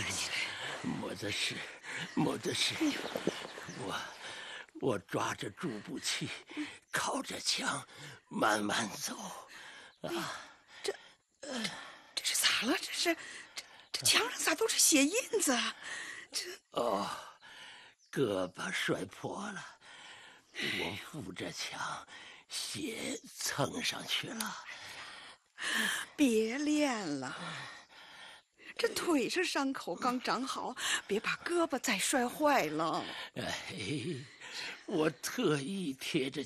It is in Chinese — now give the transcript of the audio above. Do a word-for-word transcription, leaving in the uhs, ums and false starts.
没得事，没得事。我我抓着助步器，靠着墙，慢慢走。啊， 这这这是咋了？这是这这墙上咋都是血印子？这哦，胳膊摔破了，我扶着墙，血蹭上去了。 别练了。这腿上伤口刚长好，别把胳膊再摔坏了。 哎，我特意贴着